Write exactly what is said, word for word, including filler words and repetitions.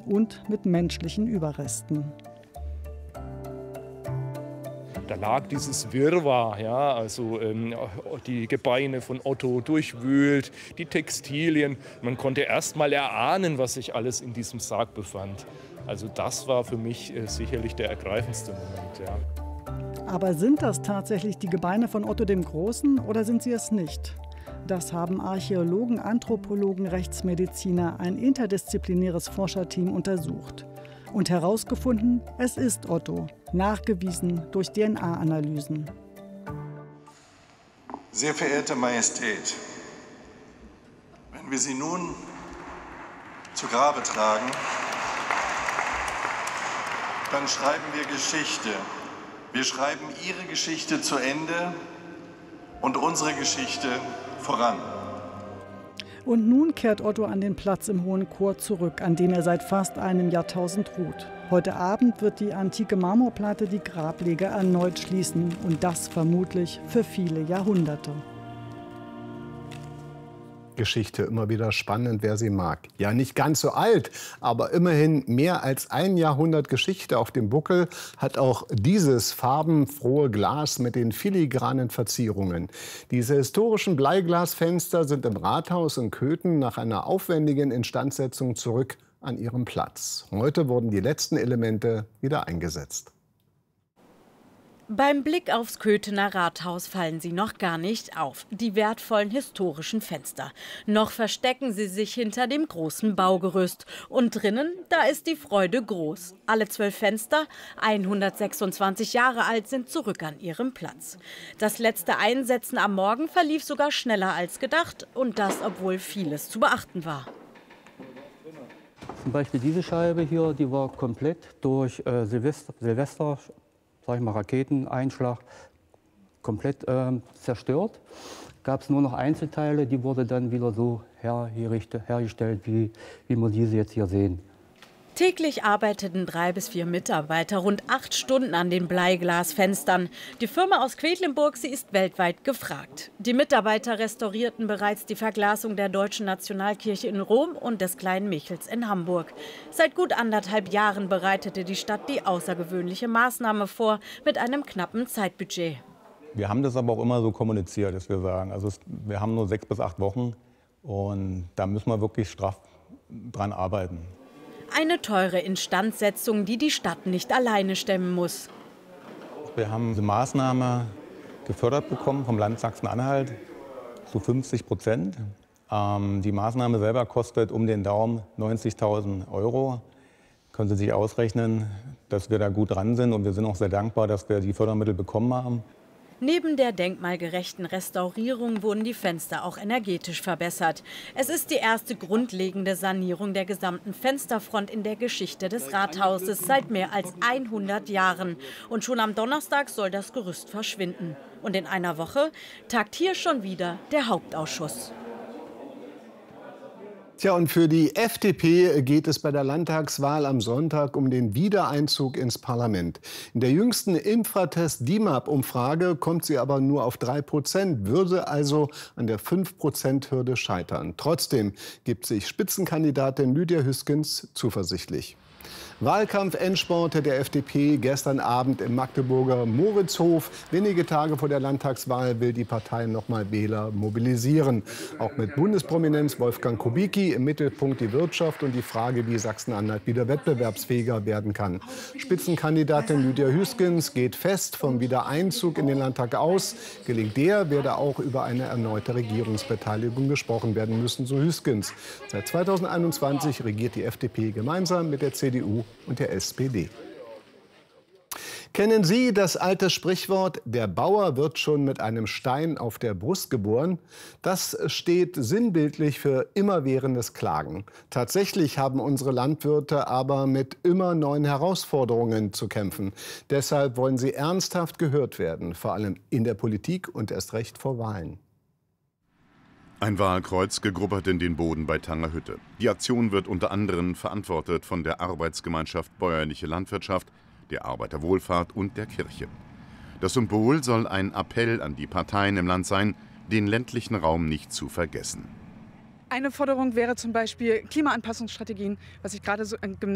und mit menschlichen Überresten. Da lag dieses Wirrwarr, ja, also ähm, die Gebeine von Otto durchwühlt, die Textilien. Man konnte erst mal erahnen, was sich alles in diesem Sarg befand. Also das war für mich äh, sicherlich der ergreifendste Moment. Ja. Aber sind das tatsächlich die Gebeine von Otto dem Großen oder sind sie es nicht? Das haben Archäologen, Anthropologen, Rechtsmediziner, ein interdisziplinäres Forscherteam untersucht. Und herausgefunden, es ist Otto, nachgewiesen durch D N A-Analysen. Sehr verehrte Majestät, wenn wir Sie nun zu Grabe tragen, dann schreiben wir Geschichte. Wir schreiben Ihre Geschichte zu Ende und unsere Geschichte voran. Und nun kehrt Otto an den Platz im Hohen Chor zurück, an dem er seit fast einem Jahrtausend ruht. Heute Abend wird die antike Marmorplatte die Grablege erneut schließen und das vermutlich für viele Jahrhunderte. Geschichte immer wieder spannend, wer sie mag. Ja, nicht ganz so alt, aber immerhin mehr als ein Jahrhundert Geschichte auf dem Buckel hat auch dieses farbenfrohe Glas mit den filigranen Verzierungen. Diese historischen Bleiglasfenster sind im Rathaus in Köthen nach einer aufwendigen Instandsetzung zurück an ihrem Platz. Heute wurden die letzten Elemente wieder eingesetzt. Beim Blick aufs Köthener Rathaus fallen sie noch gar nicht auf, die wertvollen historischen Fenster. Noch verstecken sie sich hinter dem großen Baugerüst. Und drinnen, da ist die Freude groß. Alle zwölf Fenster, hundertsechsundzwanzig Jahre alt, sind zurück an ihrem Platz. Das letzte Einsetzen am Morgen verlief sogar schneller als gedacht. Und das, obwohl vieles zu beachten war. Zum Beispiel diese Scheibe hier, die war komplett durch äh, Silvester, Silvester sag ich mal, Raketeneinschlag komplett äh, zerstört. Gab es nur noch Einzelteile, die wurde dann wieder so hergestellt, wie, wie wir diese jetzt hier sehen. Täglich arbeiteten drei bis vier Mitarbeiter rund acht Stunden an den Bleiglasfenstern. Die Firma aus Quedlinburg, sie ist weltweit gefragt. Die Mitarbeiter restaurierten bereits die Verglasung der Deutschen Nationalkirche in Rom und des Kleinen Michels in Hamburg. Seit gut anderthalb Jahren bereitete die Stadt die außergewöhnliche Maßnahme vor mit einem knappen Zeitbudget. Wir haben das aber auch immer so kommuniziert, dass wir sagen, also es, wir haben nur sechs bis acht Wochen und da müssen wir wirklich straff dran arbeiten. Eine teure Instandsetzung, die die Stadt nicht alleine stemmen muss. Wir haben diese Maßnahme gefördert bekommen vom Land Sachsen-Anhalt zu fünfzig Prozent. Ähm, die Maßnahme selber kostet um den Daumen neunzigtausend Euro. Können Sie sich ausrechnen, dass wir da gut dran sind und wir sind auch sehr dankbar, dass wir die Fördermittel bekommen haben. Neben der denkmalgerechten Restaurierung wurden die Fenster auch energetisch verbessert. Es ist die erste grundlegende Sanierung der gesamten Fensterfront in der Geschichte des Rathauses seit mehr als hundert Jahren. Und schon am Donnerstag soll das Gerüst verschwinden. Und in einer Woche tagt hier schon wieder der Hauptausschuss. Tja, und für die F D P geht es bei der Landtagswahl am Sonntag um den Wiedereinzug ins Parlament. In der jüngsten Infratest-D I M A P-Umfrage kommt sie aber nur auf drei Prozent, würde also an der fünf Prozent Hürde scheitern. Trotzdem gibt sich Spitzenkandidatin Lydia Hüskens zuversichtlich. Wahlkampf-Endsport der F D P gestern Abend im Magdeburger Moritzhof. Wenige Tage vor der Landtagswahl will die Partei noch mal Wähler mobilisieren. Auch mit Bundesprominenz Wolfgang Kubicki im Mittelpunkt die Wirtschaft und die Frage, wie Sachsen-Anhalt wieder wettbewerbsfähiger werden kann. Spitzenkandidatin Lydia Hüskens geht fest vom Wiedereinzug in den Landtag aus. Gelingt der, werde auch über eine erneute Regierungsbeteiligung gesprochen werden müssen, so Hüskens. Seit zweitausendeinundzwanzig regiert die F D P gemeinsam mit der C D U und der S P D. Kennen Sie das alte Sprichwort, der Bauer wird schon mit einem Stein auf der Brust geboren? Das steht sinnbildlich für immerwährendes Klagen. Tatsächlich haben unsere Landwirte aber mit immer neuen Herausforderungen zu kämpfen. Deshalb wollen sie ernsthaft gehört werden, vor allem in der Politik und erst recht vor Wahlen. Ein Wahlkreuz gegruppert in den Boden bei Tangerhütte. Die Aktion wird unter anderem verantwortet von der Arbeitsgemeinschaft Bäuerliche Landwirtschaft, der Arbeiterwohlfahrt und der Kirche. Das Symbol soll ein Appell an die Parteien im Land sein, den ländlichen Raum nicht zu vergessen. Eine Forderung wäre zum Beispiel Klimaanpassungsstrategien, was ich gerade so